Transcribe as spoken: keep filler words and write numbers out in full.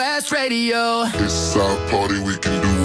Fast radio. It's our party, we can do